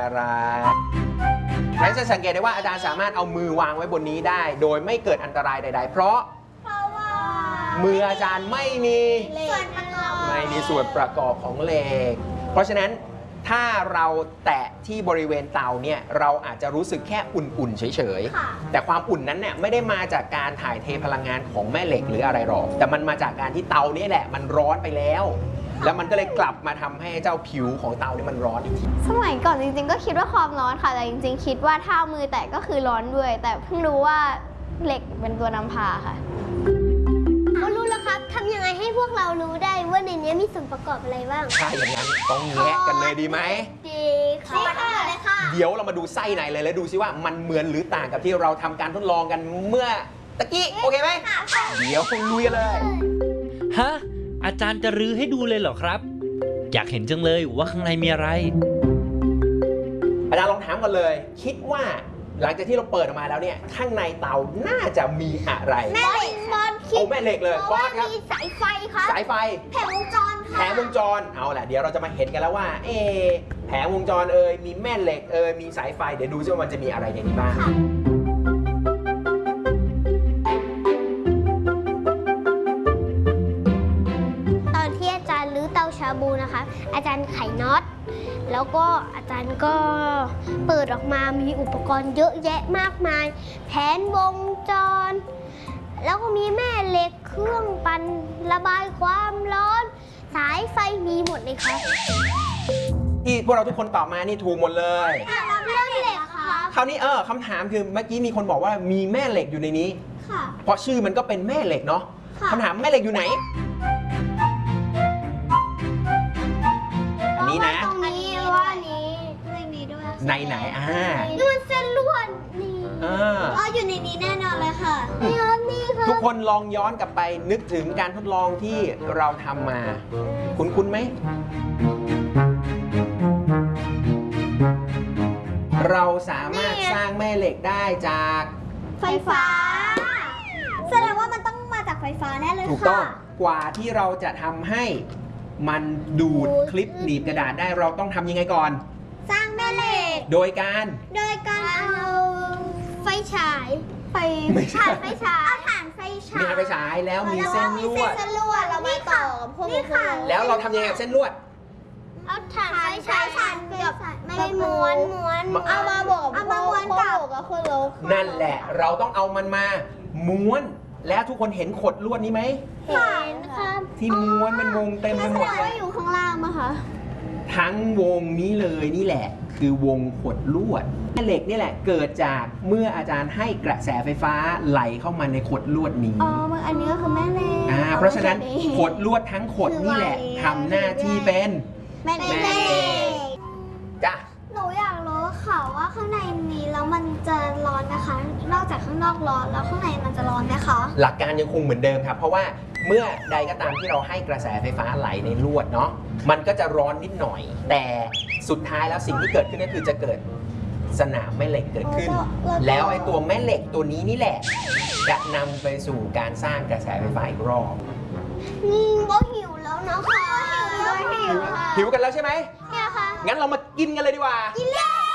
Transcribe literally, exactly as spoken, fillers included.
รายงั้นจะสังเกตได้ว่าอาจารย์สามารถเอามือวางไว้บนนี้ได้ โดยไม่เกิดอันตรายใดๆเพราะมืออาจารย์ไม่มีไม่มีส่วนประกอบของเหล็กเพราะฉะนั้นถ้าเราแตะที่บริเวณเตาเนี่ยเราอาจจะรู้สึกแค่อุ่นๆเฉยๆแต่ความอุ่นนั้นเนี่ยไม่ได้มาจากการถ่ายเทพลังงานของแม่เหล็กหรืออะไรหรอกแต่มันมาจากการที่เตานี่แหละมันร้อนไปแล้วแล้วมันก็เลยกลับมาทำให้เจ้าผิวของเตาเนี่ยมันร้อนอีกทีสมัยก่อนจริงๆก็คิดว่าความร้อนค่ะแต่จริงๆคิดว่าถ้าเอามือแตะก็คือร้อนด้วยแต่เพิ่งรู้ว่าเหล็กเป็นตัวนำพาค่ะก็รู้แล้วครับทำยังไงให้พวกเรารู้ได้ว่าในนี้มีส่วนประกอบอะไรบ้างถ้าอย่างนั้นต้องแงะกันเลยดีไหมดีค่ะเลยค่ะเดี๋ยวเรามาดูไส้ในเลยแล้วดูซิว่ามันเหมือนหรือต่างกับที่เราทำการทดลองกันเมื่อตะกี้โอเคไหมเดี๋ยวลุยกันเลยฮะอาจารย์จะรื้อให้ดูเลยเหรอครับอยากเห็นจังเลยว่าข้างในมีอะไรอาจารย์ลองถามกันเลยคิดว่าหลังจากที่เราเปิดออกมาแล้วเนี่ยข้างในเตาน่าจะมีอะไรแม่เหล็กบอลคิดโอ้แม่เหล็กเลยบอสครับมีสายไฟครับสายไฟแผงวงจรค่ะแผงวงจรเอาล่ะเดี๋ยวเราจะมาเห็นกันแล้วว่าเอแผงวงจรเอ่ยมีแม่เหล็กเอ่ยมีสายไฟเดี๋ยวดูซิว่ามันจะมีอะไรในนี้บ้างตอนที่อาจารย์รื้อเตาชาบูนะคะอาจารย์ไขน็อตแล้วก็อาจารย์ก็เปิดออกมามีอุปกรณ์เยอะแยะมากมายแผนวงจรแล้วก็มีแม่เหล็กเครื่องปั่นระบายความร้อนสายไฟมีหมดเลยครับที่พวกเราทุกคนตอบมานี่ถูกหมดเลยเรื่องเหล็กครับคราวนี้เออคำถามคือเมื่อกี้มีคนบอกว่ามีแม่เหล็กอยู่ในนี้ค่ะเพราะชื่อมันก็เป็นแม่เหล็กเนาะคำถามแม่เหล็กอยู่ไหนอันนี้นะตรงนี้ว่านี้เรื่องนี้ด้วยในไหนอ่านี่มันเส้นลวดนี่อ๋ออยู่ในนี้แน่นอนเลยค่ะนี่ครับนี่ค่ะทุกคนลองย้อนกลับไปนึกถึงการทดลองที่เราทำมาคุ้นๆไหมเราสามารถสร้างแม่เหล็กได้จากไฟฟ้าแสดงว่ามันต้องมาจากไฟฟ้าแน่เลยค่ะถูกต้องกว่าที่เราจะทำให้มันดูดคลิปหนีบกระดาษได้เราต้องทำยังไงก่อนสร้างแม่เหล็กโดยการโดยการเอาไฟฉายไปถ่านไฟฉายเอาถ่านไฟฉายมีถ่านไฟฉายแล้วมีเส้นลวดเส้นลวดเรามาต่อพวกนี้ค่ะแล้วเราทำยังไงกับเส้นลวดเอาถ่านไฟฉายถ่านกับไม่ม้วนม้วนเอามาบวกเอามาม้วนกับคนโลกนั่นแหละเราต้องเอามันมาม้วนแล้วทุกคนเห็นขดลวดนี้ไหมเห็นค่ะที่ม้วนเป็นวงเต็มไปหมดเลยอยู่ข้างล่างมั้ยคะทั้งวงนี้เลยนี่แหละคือวงขดลวดแม่เหล็กนี่แหละเกิดจากเมื่ออาจารย์ให้กระแสไฟฟ้าไหลเข้ามาในขดลวดนี้อ๋อมันอันนี้ก็คือแม่เหล็กอ่าเพราะฉะนั้นขดลวดทั้งขดนี่แหละทำหน้าที่เป็นแม่เหล็กจ้ะหนูอยากรู้ค่ะว่าข้างในมีแล้วมันจะร้อนนะคะนอกจากข้างนอกร้อนแล้วข้างในมันจะร้อนไหมคะหลักการยังคงเหมือนเดิมครับเพราะว่าเมื่อใดก็ตามที่เราให้กระแสไฟฟ้าไหลในลวดเนาะมันก็จะร้อนนิดหน่อยแต่สุดท้ายแล้วสิ่งที่เกิดขึ้นก็คือจะเกิดสนามแม่เหล็กเกิดขึ้นแล้วไอ้ตัวแม่เหล็กตัวนี้นี่แหละจะนำไปสู่การสร้างกระแสไฟฟ้าอีกรอบอืมก็หิวแล้วนะคะหิวหิวกันแล้วใช่ไหมเนี่ยค่ะงั้นเรามากินกันเลยดีกว่ากินเลย